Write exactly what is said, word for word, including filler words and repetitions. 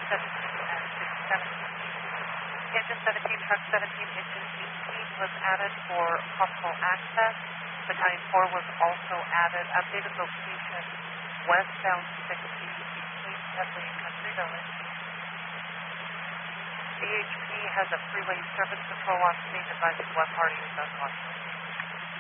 seventeen and six seventeen. Engine seventeen, truck seventeen, engine eighteen was added for possible access. Battalion four was also added. Updated location, westbound sixty between Headley and Country Village. B H P has a freeway service patrol on scene advising what party is unwanted.